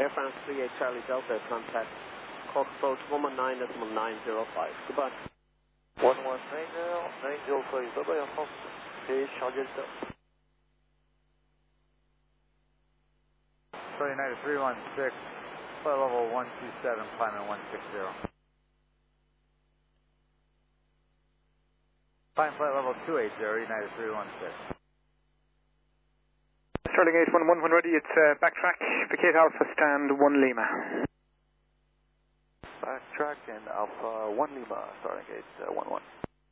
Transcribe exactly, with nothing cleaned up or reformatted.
Air France three eight Charlie Delta, contact Cork approach one one nine decimal nine zero five. Goodbye. one one nine zero nine zero five. Bye-bye, Air France three eight Charlie Delta. Charlie United three one six, flight level one two seven, climbing one six zero. Climb flight level two eight zero, United three one six. Starting eight one one when ready, it's uh, backtrack, Vacate Alpha, stand one Lima. Backtrack and Alpha one Lima, starting eight one one.